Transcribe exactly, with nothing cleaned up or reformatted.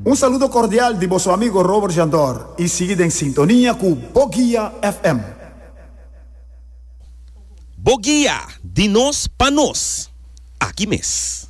Um saludo cordial de vosso amigo Robert Jandor e seguida em sintonia com Boguia F M. Boguia, de nós para nós, aqui mesmo.